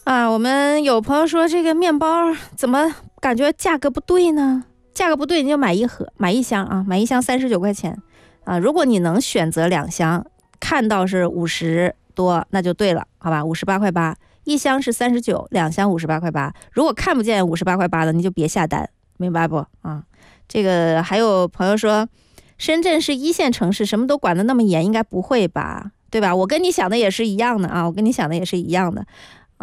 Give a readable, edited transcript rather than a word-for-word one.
啊，我们有朋友说这个面包怎么感觉价格不对呢？价格不对，你就买一盒，买一箱啊，买一箱39块钱啊。如果你能选择2箱，看到是50多，那就对了，好吧，58块8，一箱是39，2箱58块8。如果看不见58块8的，你就别下单，明白不啊？这个还有朋友说，深圳是1线城市，什么都管得那么严，应该不会吧？对吧？我跟你想的也是一样的啊，我跟你想的也是一样的。